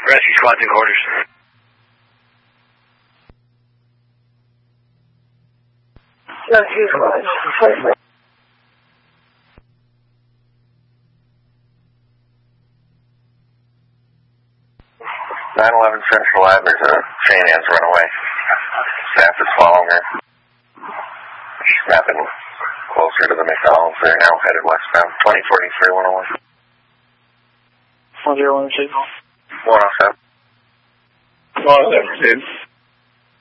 Rescue squad to quarters. Rescue squad. 911 Central Ave, there's a chain hands runaway. Staff is following her. She's mapping closer to the McDonald's. They're now headed westbound. 2043 101. 1012. 107. 107, dude.